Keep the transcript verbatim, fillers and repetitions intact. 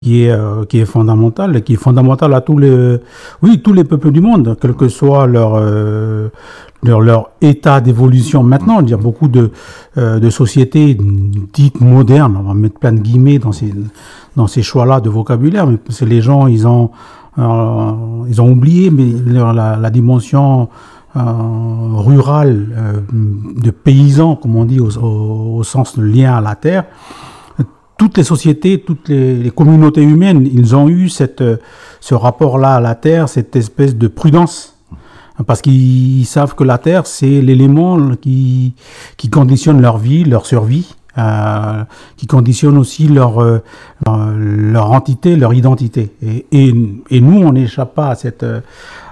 qui est euh, qui est fondamentale, qui est fondamentale à tous les, oui, tous les peuples du monde, quel que soit leur euh, leur, leur état d'évolution. Maintenant, il y a beaucoup de euh, de sociétés dites modernes. On va mettre plein de guillemets dans ces dans ces choix-là de vocabulaire, mais parce que les gens, ils ont euh, ils ont oublié, mais leur- la, la dimension euh, rurale euh, de paysans, comme on dit, au, au, au sens de lien à la terre. Toutes les sociétés, toutes les, les communautés humaines, ils ont eu cette, euh, ce rapport-là à la terre, cette espèce de prudence. Parce qu'ils savent que la terre, c'est l'élément qui, qui conditionne leur vie, leur survie, euh, qui conditionne aussi leur, euh, leur, leur entité, leur identité. Et, et, et nous, on n'échappe pas à cette,